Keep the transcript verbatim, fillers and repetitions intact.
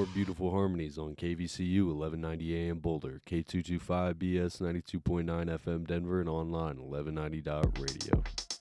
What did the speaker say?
more beautiful harmonies on K V C U eleven ninety A M Boulder, K two twenty-five B S ninety-two point nine F M Denver, and online eleven ninety dot radio.